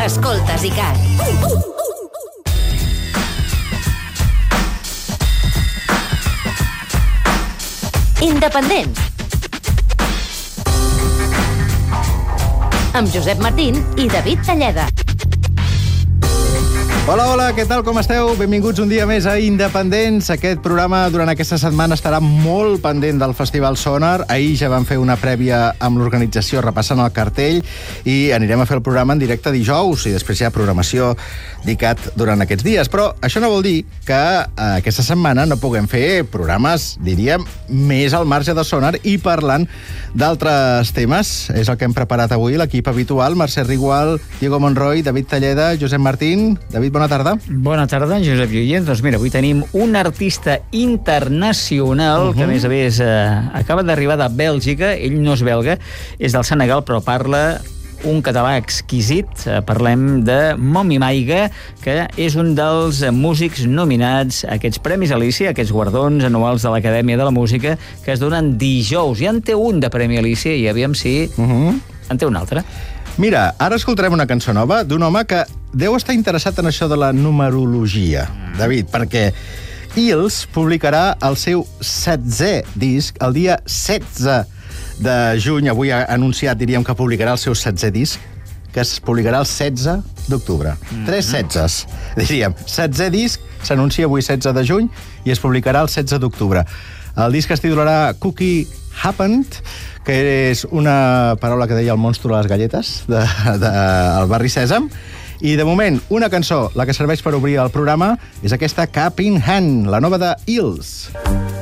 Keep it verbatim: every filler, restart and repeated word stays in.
Escoltes ICAT. Independents. Amb Josep Martín i David Talleda. Hola, hola, què tal, com esteu? Benvinguts un dia més a Independents. Aquest programa durant aquesta setmana estarà molt pendent del Festival Sonar. Ahir ja vam fer una prèvia amb l'organització repassant el cartell i anirem a fer el programa en directe dijous i després hi ha programació d'ICAT durant aquests dies. Però això no vol dir que eh, aquesta setmana no puguem fer programes, diríem, més al marge de Sonar i parlant d'altres temes. És el que hem preparat avui, l'equip habitual. Mercè Rigual, Diego Monroy, David Talleda, Josep Martín. David, bona tarda. Bona tarda, Josep Llullent. Doncs mira, avui tenim un artista internacional uh -huh. que, a més a més, eh, acaba d'arribar de Bèlgica. Ell no és belga, és del Senegal, però parla un català exquisit. Eh, parlem de Momi Maiga, que és un dels músics nominats a aquests Premis Alicia, aquests guardons anuals de l'Acadèmia de la Música, que es donen dijous. Ja en té un de Premi Alicia i aviam si uh -huh. en té un altre. Mira, ara escoltarem una cançó nova d'un home que deu estar interessat en això de la numerologia, David, perquè Eels publicarà el seu setzè disc el dia setze de juny. Avui ha anunciat, diríem, que publicarà el seu setzè disc, que es publicarà el setze d'octubre. Mm-hmm. Tres setzes, diríem. Setzè disc s'anuncia avui setze de juny i es publicarà el setze d'octubre. El disc es titularà Cookie Happened, que és una paraula que deia el monstru de les galletes de, de, del barri Sèsam. I, de moment, una cançó, la que serveix per obrir el programa, és aquesta Cap in Hand, la nova de Eels.